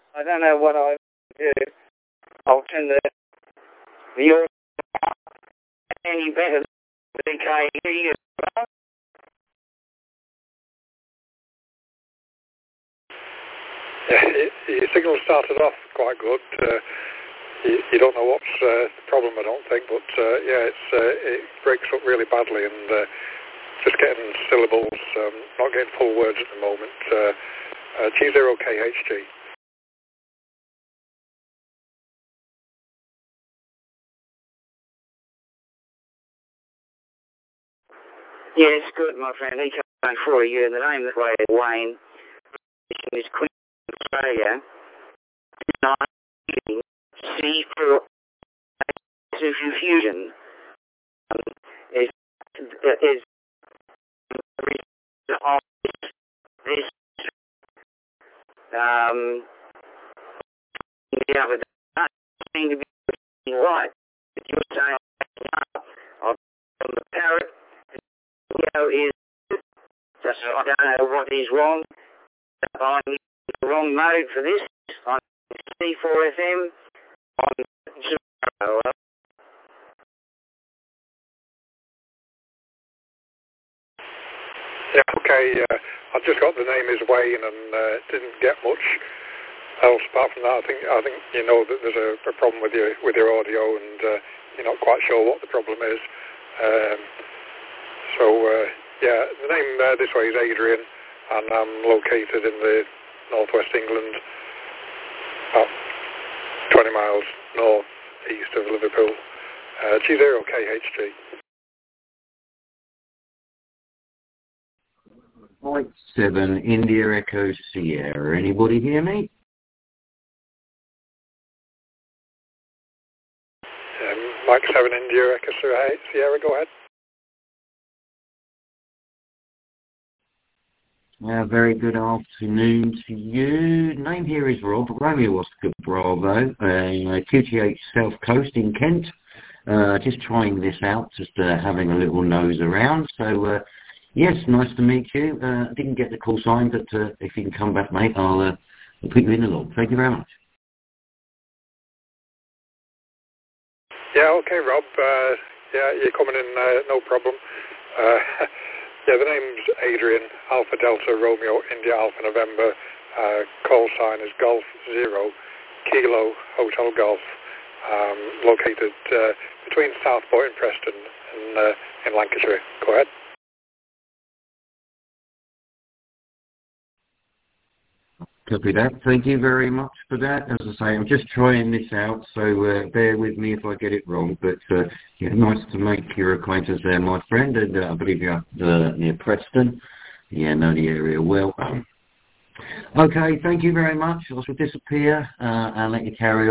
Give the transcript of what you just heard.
I don't know what I do. I'll turn the audio any better than BKE. Yeah, your signal started off quite good. You don't know what's the problem, I don't think, but yeah, it breaks up really badly and just getting syllables, not getting full words at the moment. G0KHG. Yes, good, my friend. He came for you. The name of the way is Wayne. Is Queen Australia. C4 fusion is of this the other day seem to be right. You're saying on the parrot is just I don't know what is wrong. I'm in the wrong mode for this. I'm C4FM on 0. Yeah, okay. I just got the name is Wayne and didn't get much else apart from that. I think you know that there's a problem with your audio and you're not quite sure what the problem is. Yeah, the name this way is Adrian, and I'm located in the northwest England, about 20 miles north east of Liverpool. G0KHG. Mike 7, India Echo Sierra. Anybody hear me? Mike 7, India Echo Sierra, go ahead. Very good afternoon to you. Name here is Rob, Romeo Oscar Bravo, QTH South Coast in Kent. Just trying this out, just having a little nose around. So, yes, nice to meet you. Didn't get the call sign, but if you can come back, mate, I'll put you in the log. Thank you very much. Yeah, okay, Rob. Yeah, you're coming in, no problem. Yeah, the name's Adrian, Alpha Delta Romeo India Alpha November. Call sign is Golf 0, Kilo Hotel Golf. Located between Southport and Preston in Lancashire. Go ahead. Copy that. Thank you very much for that. As I say, I'm just trying this out, so bear with me if I get it wrong. But yeah, nice to make your acquaintance there, my friend. And I believe you're near Preston. Yeah, know the area well. Okay, thank you very much. I shall disappear and let you carry on.